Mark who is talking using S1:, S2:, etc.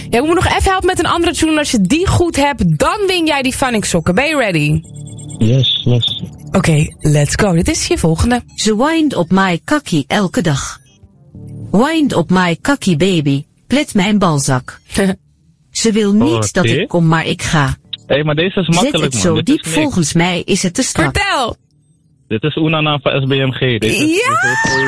S1: Ja, we moeten nog even helpen met een andere tune. Als je die goed hebt, dan win jij die Phonics sokken. Ben je ready?
S2: Yes.
S1: Oké, let's go. Dit is je volgende.
S3: Ze wind op my kakkie elke dag. Wind op my kakkie baby, plet mijn balzak. Ze wil niet dat ik kom, maar ik ga.
S2: Hé, maar deze is makkelijk, man.
S3: Zet het zo diep, volgens mij is het te strak.
S1: Vertel!
S2: Dit is Oenana van SBMG.
S1: Ja!